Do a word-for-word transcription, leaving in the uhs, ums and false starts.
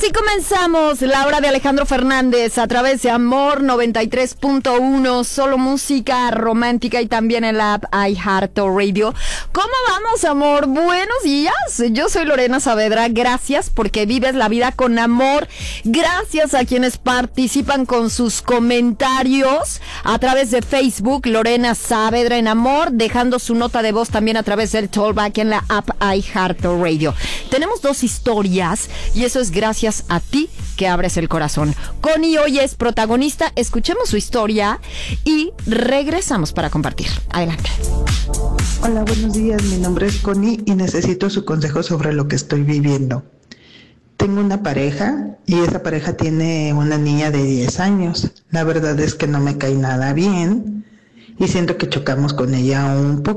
Así comenzamos la hora de Alejandro Fernández a través de Amor noventa y tres punto uno, solo música romántica y también en la app iHeartRadio. ¿Cómo vamos, amor? Buenos días. Yo soy Lorena Saavedra. Gracias porque vives la vida con amor. Gracias a quienes participan con sus comentarios a través de Facebook, Lorena Saavedra en Amor, dejando su nota de voz también a través del Tollback en la app iHeartRadio. Tenemos dos historias y eso es gracias Gracias a ti que abres el corazón. Connie hoy es protagonista. Escuchemos su historia y regresamos para compartir. Adelante. Hola, buenos días. Mi nombre es Connie y necesito su consejo sobre lo que estoy viviendo. Tengo una pareja y esa pareja tiene una niña de diez años. La verdad es que no me cae nada bien y siento que chocamos con ella un poco.